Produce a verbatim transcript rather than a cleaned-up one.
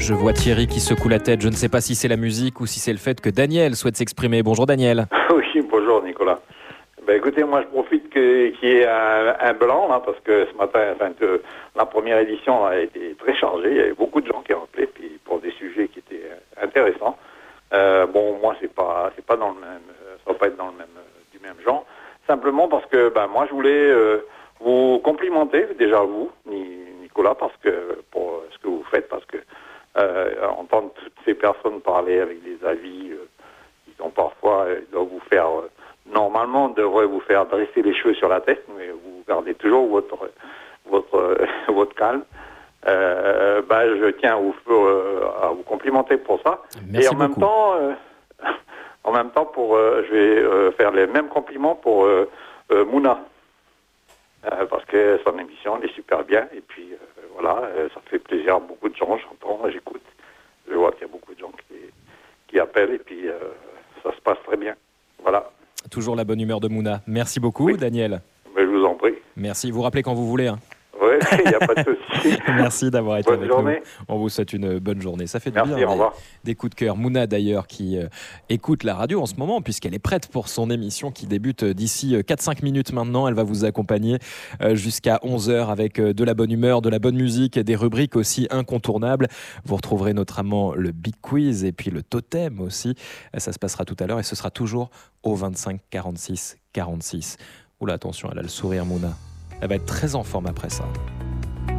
Je vois Thierry qui secoue la tête. Je ne sais pas si c'est la musique ou si c'est le fait que Daniel souhaite s'exprimer. Bonjour Daniel. Oui, bonjour Nicolas. Ben écoutez, moi je profite que, qu'il y ait un, un blanc là, parce que ce matin, enfin, de, la première édition a été très chargée. Il y avait beaucoup de gens qui ont appelé puis pour des sujets qui étaient intéressants. Euh, bon, moi c'est pas, c'est pas dans le même, ça va pas être dans le même, du même genre. Simplement parce que ben moi je voulais euh, vous complimenter déjà vous, Nicolas, parce que pour ce que vous faites, parce que euh, entendre toutes ces personnes parler avec des avis euh, qui sont parfois euh, doivent vous faire euh, normalement devrait vous faire dresser les cheveux sur la tête, mais vous gardez toujours votre votre votre calme. Euh, bah, je tiens à vous, euh, à vous complimenter pour ça. Merci et en beaucoup. même temps, euh, en même temps, pour euh, je vais euh, faire les mêmes compliments pour euh, euh, Mouna, euh, parce que son émission elle est super bien. Et puis euh, voilà, euh, ça fait plaisir à beaucoup de gens. J'entends, j'écoute, je vois qu'il y a beaucoup de gens qui qui appellent et puis euh, ça se passe très bien. Voilà. Toujours la bonne humeur de Mouna. Merci beaucoup, oui. Daniel. Mais je vous en prie. Merci. Vous rappelez quand vous voulez. Hein. Oui, il n'y a pas de souci. Merci d'avoir été bonne avec journée. nous. On vous souhaite une bonne journée. Ça fait du Merci, bien. Au revoir. Des, des coups de cœur. Mouna d'ailleurs qui euh, écoute la radio en ce moment puisqu'elle est prête pour son émission qui débute d'ici quatre à cinq minutes maintenant. Elle va vous accompagner euh, jusqu'à onze heures avec euh, de la bonne humeur, de la bonne musique et des rubriques aussi incontournables. Vous retrouverez notamment le Big Quiz et puis le Totem aussi. Ça se passera tout à l'heure et ce sera toujours au vingt-cinq quarante-six quarante-six. Oula, attention, elle a le sourire Mouna. Elle va être très en forme après ça.